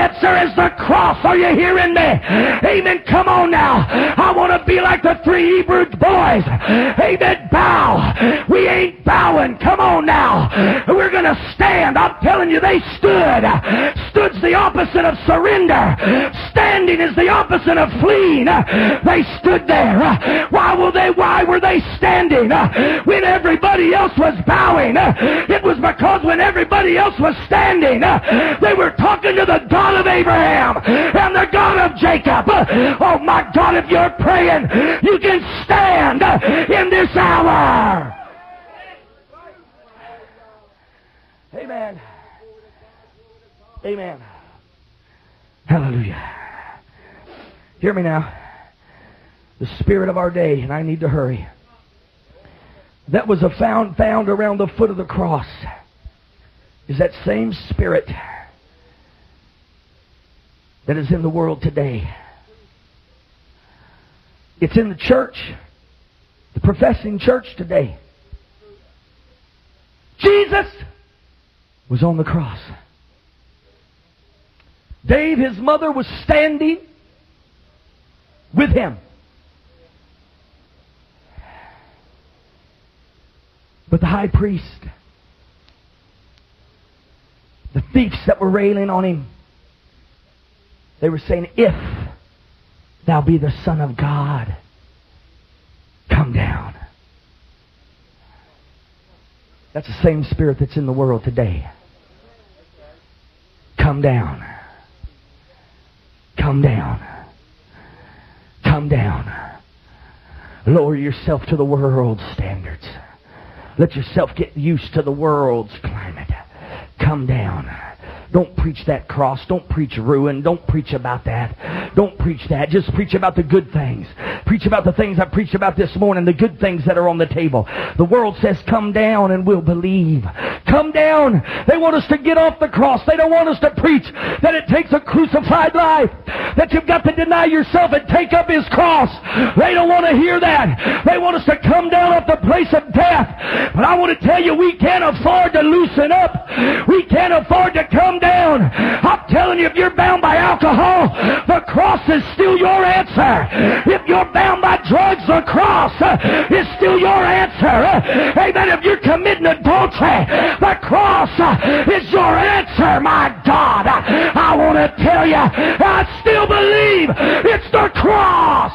answer is the cross. Are you hearing me? Amen. Come on now. I want to be like the three Hebrew boys. Amen. Bow. We ain't bowing. Come on now. We're going to stand. I'm telling you, they stood. Stood's the opposite of surrender. Standing is the opposite of fleeing. They stood there. Why were they standing when everybody else was bowing? It was because when everybody else was standing, they were talking to the God of Abraham and the God of Jacob. Oh my God, if you're praying, you can stand in this hour. Amen. Amen. Hallelujah. Hear me now. The spirit of our day, and I need to hurry, that was found around the foot of the cross is that same spirit that is in the world today. It's in the church, the professing church today. Jesus was on the cross. Dave, his mother, was standing with him. But the high priest, the thieves that were railing on him, they were saying, if thou be the Son of God, come down. That's the same spirit that's in the world today. Come down. Come down. Come down. Lower yourself to the world's standards. Let yourself get used to the world's climate. Come down. Don't preach that cross. Don't preach ruin. Don't preach about that. Don't preach that. Just preach about the good things. Preach about the things I preached about this morning, the good things that are on the table. The world says, come down and we'll believe. Come down. They want us to get off the cross. They don't want us to preach that it takes a crucified life, that you've got to deny yourself and take up His cross. They don't want to hear that. They want us to come down off the place of death. But I want to tell you, we can't afford to loosen up. We can't afford to come down. I'm telling you, if you're bound by alcohol, the cross is still your answer. If you're bound by drugs, the cross is still your answer. Amen. If you're committing adultery, the cross is your answer. My God, I want to tell you, I still believe it's the cross.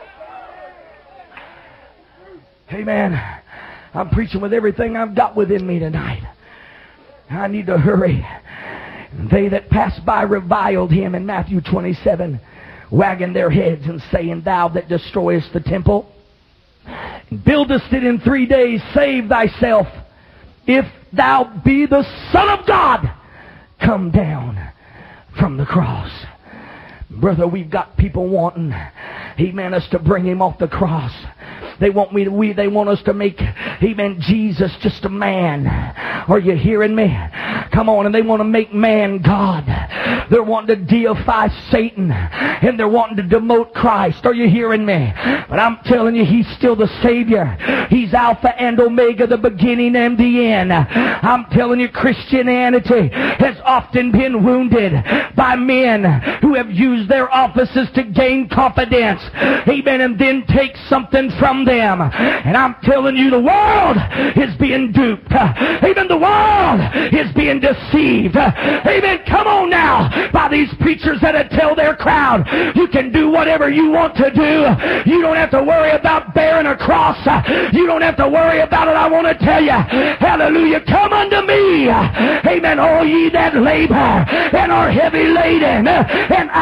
Amen. I'm preaching with everything I've got within me tonight. I need to hurry. They that passed by reviled him in Matthew 27, wagging their heads and saying, thou that destroyest the temple, and buildest it in 3 days, save thyself. If thou be the Son of God, come down from the cross. Brother, we've got people wanting, amen, us to bring him off the cross. They want they want us to make, amen, Jesus just a man. Are you hearing me? Come on, and they want to make man God. They're wanting to deify Satan, and they're wanting to demote Christ. Are you hearing me? But I'm telling you, He's still the Savior. He's Alpha and Omega, the beginning and the end. I'm telling you, Christianity has often been wounded by men who have used their offices to gain confidence, amen, and then take something from them. And I'm telling you, the world is being duped. Amen. The world is being deceived. Amen. Come on now, by these preachers that tell their crowd, you can do whatever you want to do. You don't have to worry about bearing a cross. You don't have to worry about it. I want to tell you, hallelujah, come unto me. Amen. All ye that labor and are heavy laden, and